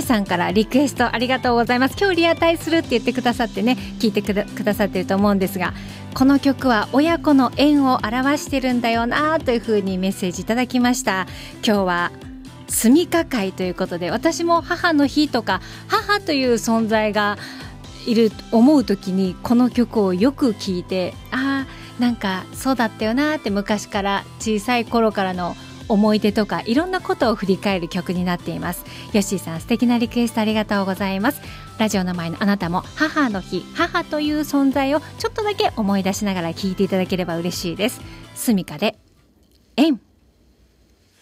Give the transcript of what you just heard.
さんからリクエストありがとうございます。今日リアタイするって言ってくださってね、聞いてくださってると思うんですが、この曲は親子の縁を表してるんだよなというふうにメッセージいただきました。今日はすみか会ということで、私も母の日とか母という存在がいる思うときにこの曲をよく聴いて、なんかそうだったよなって、昔から小さい頃からの思い出とかいろんなことを振り返る曲になっています。ヨッシーさん、素敵なリクエストありがとうございます。ラジオの前のあなたも母の日、母という存在をちょっとだけ思い出しながら聴いていただければ嬉しいです。すみかで縁。